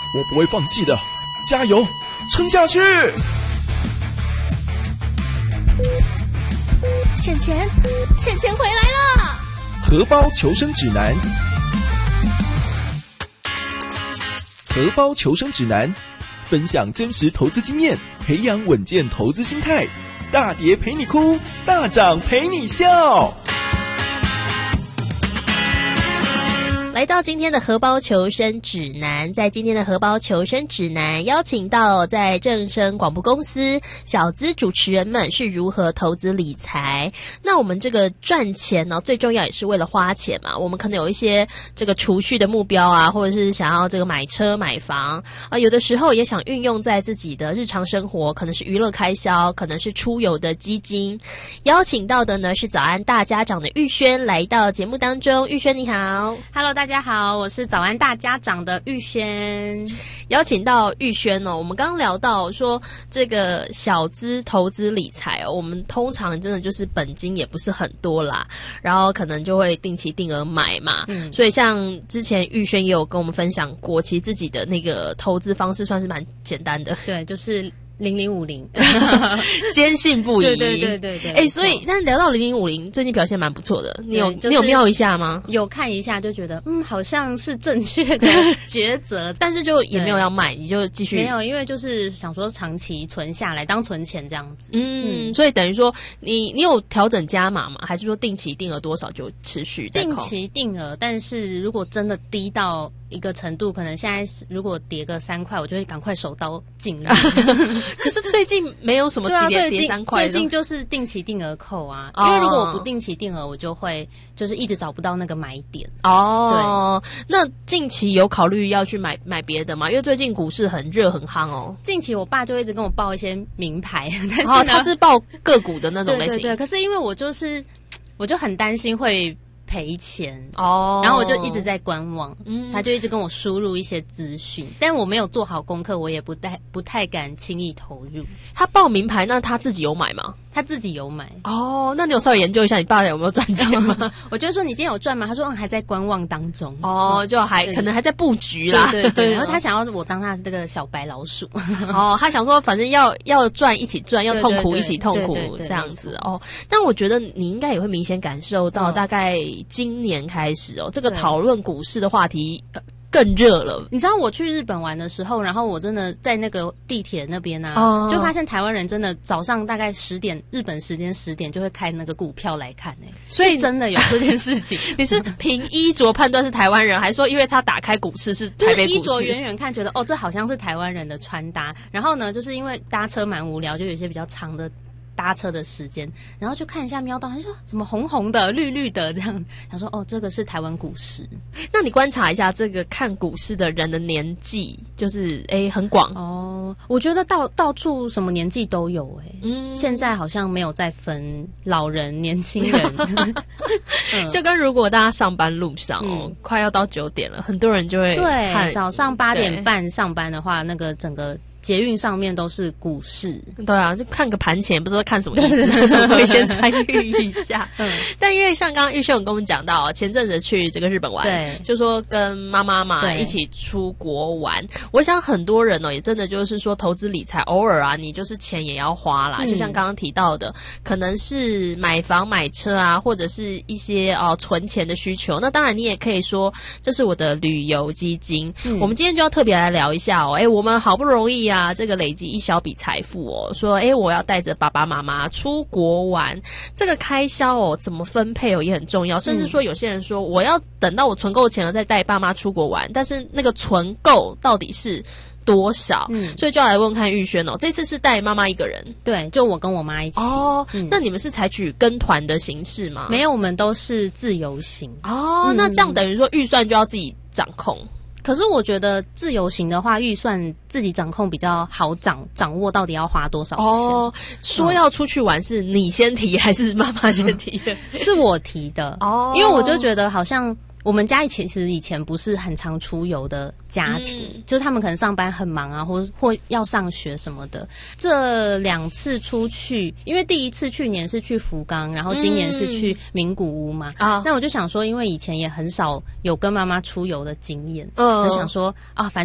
我不会放弃的，加油，撑下去！ 钱钱回来了！ 荷包求生指南，荷包求生指南，分享真实投资经验，培养稳健投资心态。大跌陪你哭，大涨陪你笑。 来到今天的荷包求生指南，在今天的荷包求生指南邀请到在正声广播公司小资主持人们是如何投资理财。那我们这个赚钱呢，最重要也是为了花钱嘛，我们可能有一些这个储蓄的目标啊，或者是想要这个买车买房啊，有的时候也想运用在自己的日常生活，可能是娱乐开销，可能是出游的基金。邀请到的呢是早安大家长的玉轩来到节目当中。玉轩你好。 Hello， 大家好，我是早安大家长的玉轩。 邀请到玉轩哦，我们刚刚聊到说这个小资投资理财哦，我们通常真的就是本金也不是很多啦，然后可能就会定期定额买嘛，所以像之前玉轩也有跟我们分享过，其实自己的那个投资方式算是蛮简单的， 对，就是0050 坚信不疑。 对， 所以但聊到0050最近表现蛮不错的，你有瞄一下吗？ 有看一下就觉得好像是正确的抉择但是就也没有要卖，你就继续。 没有，因为就是想说长期存下来当存钱这样子。 所以等于说你有调整加码吗？还是说定期定额多少就持续在扣？ 定期定额，但是如果真的低到一个程度，可能现在如果跌个3块，我就会赶快手刀进来。 可是最近没有什么跌3块， 最近就是定期定额扣啊。因为如果我不定期定额，我就会就是一直找不到那个买点。 哦，对。那近期有考虑要去买别的吗？因为最近股市很热很夯哦。 近期我爸就一直跟我报一些名牌，但是他是报个股的那种类型。 对，可是因为我就很担心会赔钱哦， 然后我就一直在观望，他就一直跟我输入一些资讯，但我没有做好功课，我也不太敢轻易投入。 他报名牌，那他自己有买吗？ 他自己有买。 哦，那你有稍微研究一下你爸有没有赚钱吗？ 我就说你今天有赚吗？他说还在观望当中。 哦，就可能还在布局啦。 对。然后他想要我当他这个小白老鼠。 哦，他想说反正要赚一起赚，要痛苦一起痛苦这样子哦。但我觉得你应该也会明显感受到，大概今年开始哦，这个讨论股市的话题更热了。 你知道我去日本玩的时候，然后我真的在那个地铁那边啊，就发现台湾人真的早上大概10点，日本时间10点就会开那个股票来看所以真的有这件事情。 你是凭衣着判断是台湾人，还是说因为他打开股市是台北股市？ 就是衣着远远看觉得这好像是台湾人的穿搭。然后呢，就是因为搭车蛮无聊，就有一些比较长的搭车的时间，然后就看一下瞄到，他说什么红红的、绿绿的这样，他说这个是台湾股市。 那你观察一下这个看股市的人的年纪，就是很广我觉得到处什么年纪都有现在好像没有再分老人、年轻人， 就跟如果大家上班路上快要到9点了，很多人就会看。 对，早上8点半上班的话，那个整个捷运上面都是股市。 对啊，就看个盘前，不知道看什么意思，怎么会先参与一下？但因为像刚刚玉秀有跟我们讲到，前阵子去这个日本玩，对，就说跟妈妈嘛一起出国玩。我想很多人也真的就是说投资理财，偶尔啊，你就是钱也要花啦。就像刚刚提到的，可能是买房买车啊，或者是一些存钱的需求。那当然你也可以说这是我的旅游基金。我们今天就要特别来聊一下我们好不容易这个累积一小笔财富说我要带着爸爸妈妈出国玩，这个开销怎么分配也很重要。甚至说有些人说我要等到我存够钱了再带爸妈出国玩，但是那个存够到底是多少？所以就要来问看玉轩这次是带妈妈一个人？ 对，就我跟我妈一起。 那你们是采取跟团的形式吗？ 没有，我们都是自由行。 那这样等于说预算就要自己掌控。 可是我觉得自由行的话，预算自己掌控比较好掌握到底要花多少钱。 说要出去玩是你先提还是妈妈先提的？ 是我提的。因为我就觉得好像我们家其实以前不是很常出游的家庭，就是他们可能上班很忙啊，或要上学什么的。这2次出去，因为第一次去年是去福冈，然后今年是去名古屋嘛。那我就想说，因为以前也很少有跟妈妈出游的经验，就想说反